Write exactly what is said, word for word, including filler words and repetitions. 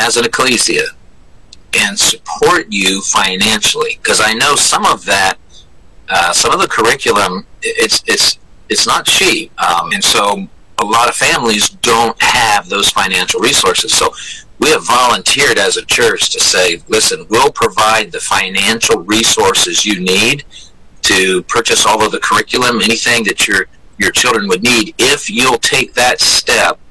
as an ecclesia and support you financially, because I know some of that, uh, some of the curriculum, it's it's it's not cheap, um, and so a lot of families don't have those financial resources. So we have volunteered as a church to say, listen, we'll provide the financial resources you need to purchase all of the curriculum, anything that your your children would need, if you'll take that step